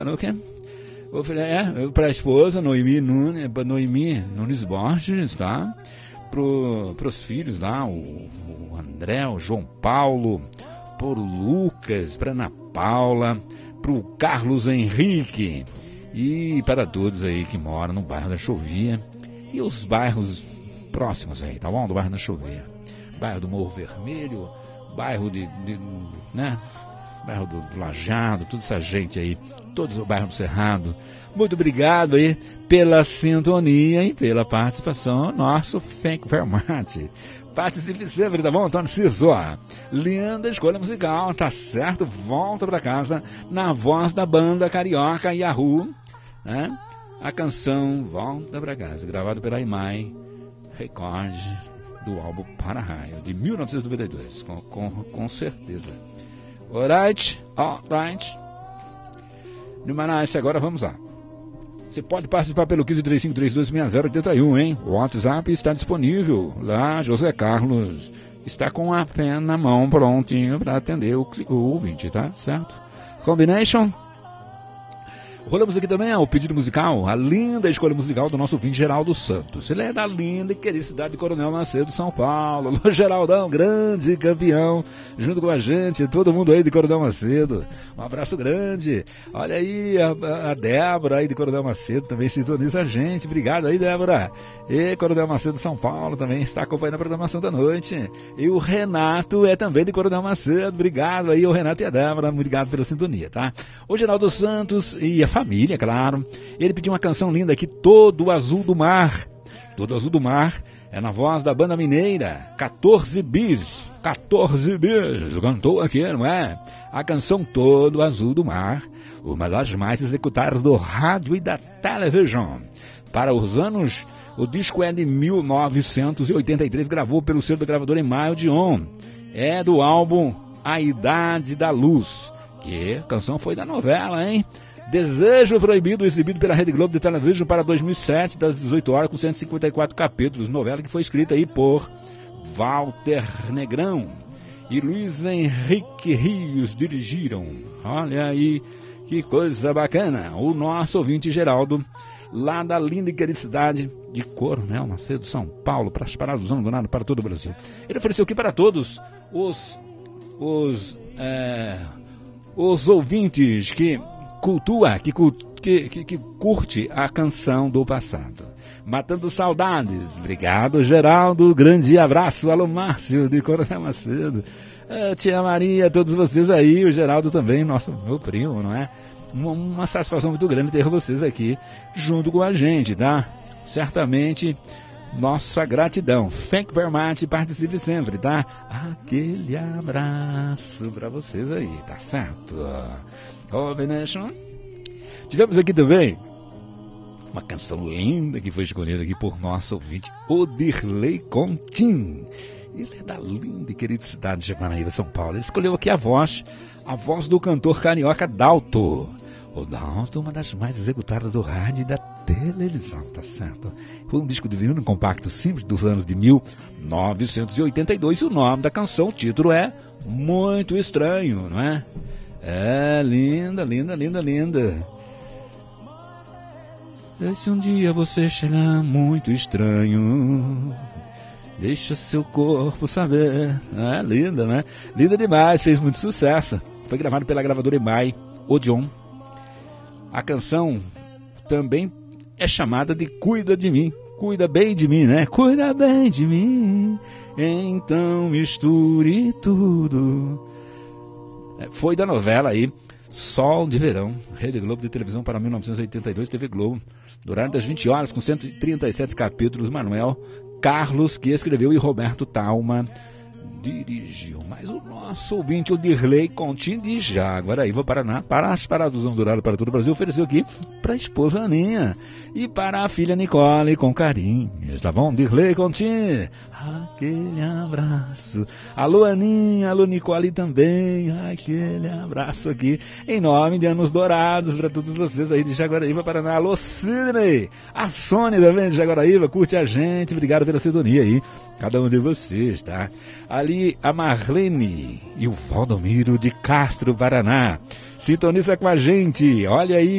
O quê? Para a esposa, Noemi Nunes Borges, tá? Para os filhos lá, o André, o João Paulo, para o Lucas, para Ana Paula, para o Carlos Henrique e para todos aí que moram no bairro da Chovia e os bairros próximos aí, tá bom? Do bairro da Chovia, bairro do Morro Vermelho, bairro né? Bairro do Lajado, toda essa gente aí, todos o bairro do Cerrado. Muito obrigado aí pela sintonia e pela participação. Nosso thank you very much. Participe sempre, tá bom, Antônio Ciso? Linda escolha musical, tá certo? Volta pra casa na voz da banda carioca Yahoo, né? A canção Volta pra Casa, gravado pela Imai Record do álbum Para-Raio, de 1992, com certeza. Alright. No Manaus, agora vamos lá. Você pode participar pelo 1535326081, hein? O WhatsApp está disponível lá. José Carlos está com a pen na mão, prontinho para atender o ouvinte, tá certo? Combination. Rolamos aqui também o pedido musical, a linda escolha musical do nosso ouvinte Geraldo Santos. Ele é da linda e querida cidade de Coronel Macedo, São Paulo. Alô, Geraldão, grande campeão, junto com a gente, todo mundo aí de Coronel Macedo. Um abraço grande. Olha aí a Débora aí de Coronel Macedo também sintoniza a gente. Obrigado aí, Débora. E Coronel Macedo, São Paulo, também está acompanhando a programação da noite. E o Renato é também de Coronel Macedo. Obrigado aí, o Renato e a Débora. Obrigado pela sintonia, tá? O Geraldo Santos e a família, claro. Ele pediu uma canção linda aqui, Todo Azul do Mar. Todo Azul do Mar é na voz da banda mineira 14 Bis. 14 Bis, cantou aqui, não é? A canção Todo Azul do Mar, uma das mais executadas do rádio e da televisão. Para os anos, o disco é de 1983, gravou pelo selo da gravadora Emaio Dion. É do álbum A Idade da Luz, que a canção foi da novela, hein? Desejo Proibido, exibido pela Rede Globo de Televisão para 2007, das 18 horas, com 154 capítulos. Novela que foi escrita aí por Walter Negrão e Luiz Henrique Rios dirigiram. Olha aí, que coisa bacana. O nosso ouvinte Geraldo, lá da linda e querida cidade de Coronel Macedo, São Paulo, para as paradas do Nado, para todo o Brasil. Ele ofereceu aqui para todos os ouvintes que cultua, que curte a canção do passado. Matando Saudades. Obrigado, Geraldo. Grande abraço. Alô, Márcio, de Coronel Macedo. Tia Maria, todos vocês aí. O Geraldo também, meu primo, não é? Uma satisfação muito grande ter vocês aqui junto com a gente, tá? Certamente, nossa gratidão. Thank you very much. Participe sempre, tá? Aquele abraço pra vocês aí, tá certo? Combination. Tivemos aqui também uma canção linda que foi escolhida aqui por nosso ouvinte Odirley Contim. Ele é da linda e querida cidade de Japanaíba, São Paulo. Ele escolheu aqui a voz do cantor carioca Dalto. O Dalto, uma das mais executadas do rádio e da televisão, tá certo? Foi um disco de vinil compacto simples dos anos de 1982. E o nome da canção, o título é Muito Estranho, não é? É linda, linda, linda, linda. Se um dia você chegar muito estranho, deixa seu corpo saber. É linda, né? Linda demais, fez muito sucesso. Foi gravado pela gravadora Emaí Odeon. A canção também é chamada de Cuida de Mim. Cuida bem de mim, né? Cuida bem de mim, então misture tudo. Foi da novela aí, Sol de Verão, Rede Globo de televisão para 1982, TV Globo, do horário das 20 horas, com 137 capítulos. Manuel Carlos, que escreveu, e Roberto Talma dirigiu. Mas o nosso ouvinte, o Dirley Contim de Jaguaraíva, Paraná, para as paradas do horário para todo o Brasil, ofereceu aqui para a esposa Aninha. E para a filha Nicole, com carinho, tá bom? Dirley Contin, aquele abraço. Alô, Aninha, alô, Nicole também, aquele abraço aqui. Em nome de Anos Dourados, para todos vocês aí de Jaguaraíva, Paraná. Alô, Sidney, a Sônia também de Jaguaraíva, curte a gente, obrigado pela sintonia aí, cada um de vocês, tá? Ali a Marlene e o Valdomiro de Castro, Paraná. Sintoniza com a gente, olha aí.